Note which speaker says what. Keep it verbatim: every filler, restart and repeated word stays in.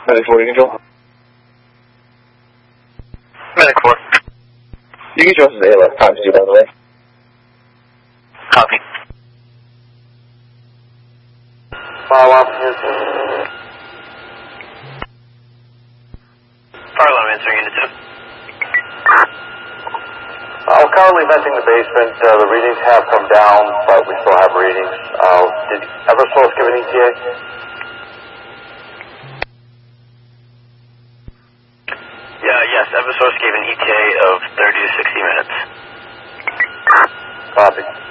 Speaker 1: Medic four, you control?
Speaker 2: Medic four.
Speaker 1: You can show us the A L S times two, by the way.
Speaker 2: Copy.
Speaker 3: Fire alarm from Houston.
Speaker 2: Fire alarm answering unit two.
Speaker 3: Uh, we're currently venting the basement. Uh, the readings have come down, but we still have readings. Uh, did Eversource give an E T A?
Speaker 2: Yeah, yes, Eversource gave an E T A of thirty to sixty minutes.
Speaker 3: Copy.